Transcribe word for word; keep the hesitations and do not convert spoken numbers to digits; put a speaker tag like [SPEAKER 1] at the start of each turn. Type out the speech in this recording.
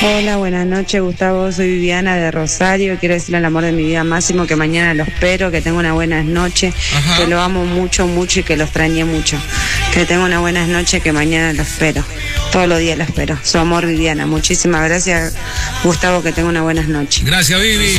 [SPEAKER 1] Hola, buenas noches, Gustavo. Soy Viviana de Rosario. Quiero decirle al amor de mi vida, Máximo, que mañana lo espero, que tenga una buena noche,
[SPEAKER 2] Ajá.
[SPEAKER 1] que lo amo mucho, mucho y que lo extrañé mucho. Que tenga una buena noche, que mañana lo espero. Todos los días lo espero. Su amor, Viviana. Muchísimas gracias, Gustavo, que tenga una buena noche.
[SPEAKER 2] Gracias, Vivi.